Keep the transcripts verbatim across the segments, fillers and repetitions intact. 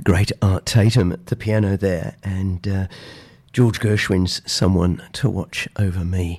Great Art Tatum at the piano there, and uh, George Gershwin's Someone to Watch Over Me.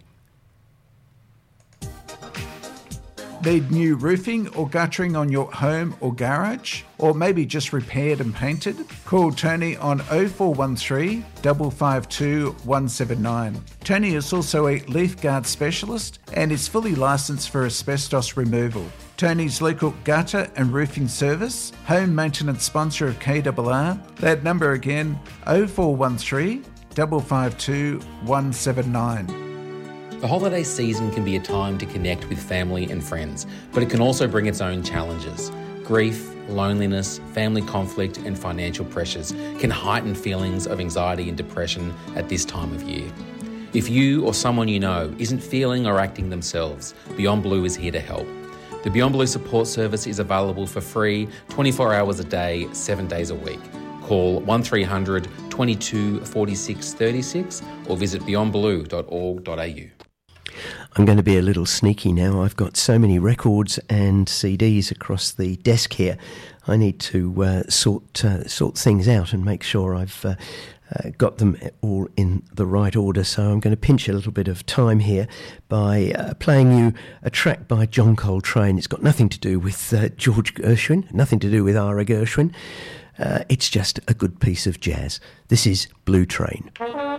Need new roofing or guttering on your home or garage? Or maybe just repaired and painted? Call Tony on oh four one three, five five two, one seven nine. Tony is also a leaf guard specialist and is fully licensed for asbestos removal. Tony's local gutter and roofing service, home maintenance sponsor of K R R. That number again, oh four one three, five five two, one seven nine. The holiday season can be a time to connect with family and friends, but it can also bring its own challenges. Grief, loneliness, family conflict and financial pressures can heighten feelings of anxiety and depression at this time of year. If you or someone you know isn't feeling or acting themselves, Beyond Blue is here to help. The Beyond Blue support service is available for free twenty-four hours a day, seven days a week. Call one three hundred, twenty-two, forty-six, thirty-six or visit beyond blue dot org dot a u. I'm going to be a little sneaky now. I've got so many records and C Ds across the desk here. I need to uh, sort uh, sort things out and make sure I've uh, uh, got them all in the right order. So I'm going to pinch a little bit of time here by uh, playing you a track by John Coltrane. It's got nothing to do with uh, George Gershwin, nothing to do with Ira Gershwin. Uh, it's just a good piece of jazz. This is Blue Train.